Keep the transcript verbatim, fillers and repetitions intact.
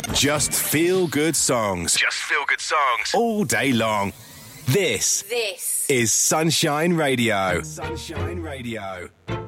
Just feel good songs. Just feel good songs. All day long. This. This is Sunshine Radio. Sunshine Radio.